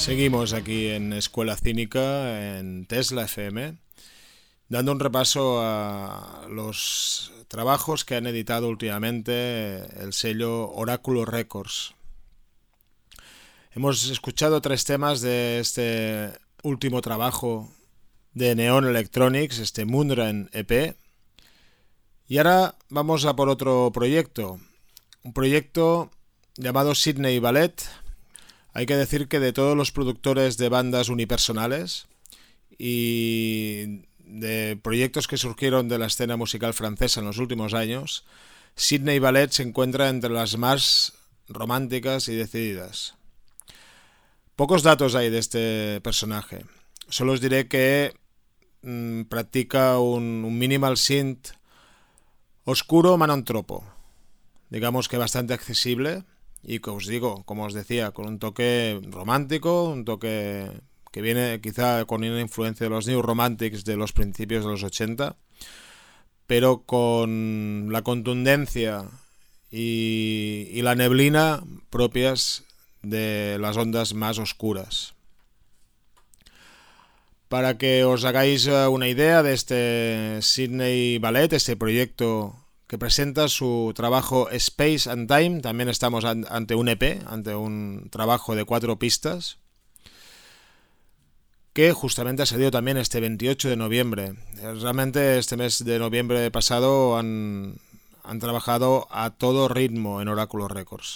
Seguimos aquí en Escuela Cínica, en Tesla FM, dando un repaso a los trabajos que han editado últimamente el sello Oráculo Records. Hemos escuchado 3 temas de este último trabajo de Neon Electronics, este Moonrain EP, y ahora vamos a por otro proyecto, un proyecto llamado Sydney Ballet. Hay que decir que de todos los productores de bandas unipersonales y de proyectos que surgieron de la escena musical francesa en los últimos años, Sydney Ballet se encuentra entre las más románticas y decididas. Pocos datos hay de este personaje. Solo os diré que practica un minimal synth oscuro manontropo, digamos que bastante accesible. Y que os digo, como os decía, con un toque romántico, un toque que viene quizá con una influencia de los New Romantics de los principios de los 80, pero con la contundencia y la neblina propias de las ondas más oscuras. Para que os hagáis una idea de este Sydney Ballet, este proyecto que presenta su trabajo Space and Time, también estamos ante un EP, ante un trabajo de 4 pistas, que justamente ha salido también este 28 de noviembre. Realmente este mes de noviembre pasado han trabajado a todo ritmo en Oráculo Records.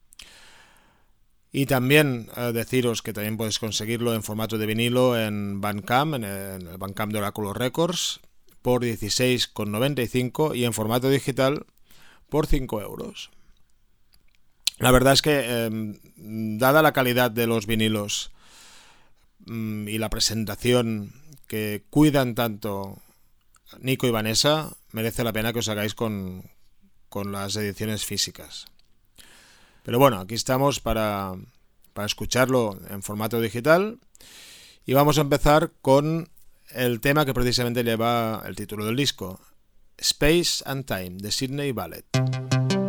Y también deciros que también podéis conseguirlo en formato de vinilo en Bandcamp, en el Bandcamp de Oráculo Records, por 16,95 y en formato digital por 5 euros. La verdad es que, dada la calidad de los vinilos y la presentación que cuidan tanto Nico y Vanessa, merece la pena que os hagáis con las ediciones físicas. Pero bueno, aquí estamos para escucharlo en formato digital y vamos a empezar con el tema que precisamente lleva el título del disco, Space and Time, de Sydney Ballet.